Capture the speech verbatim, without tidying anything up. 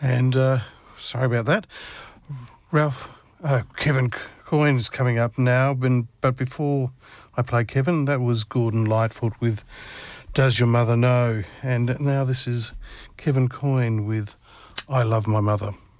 And uh, sorry about that. Ralph, uh, Kevin Coyne's coming up now, but, but before I play Kevin, that was Gordon Lightfoot with Does Your Mother Know? And now this is Kevin Coyne with I Love My Mother.